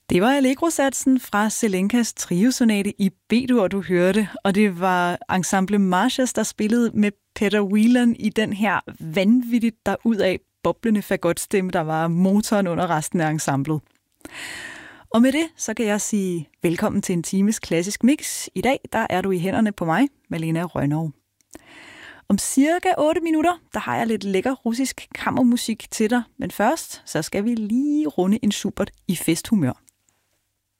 Det var Allegro-satsen fra Zelenkas triosonate i B-dur, du hørte, og det var Ensemble Marchas, der spillede med Peter Wieland i den her vanvittigt derudaf boblende fagotstemme, der var motoren under resten af ensemblet. Og med det, så kan jeg sige velkommen til en times klassisk mix. I dag, der er du i hænderne på mig, Malena Rønnow. Om cirka 8 minutter, der har jeg lidt lækker russisk kammermusik til dig, men først, så skal vi lige runde en Schubert i festhumør.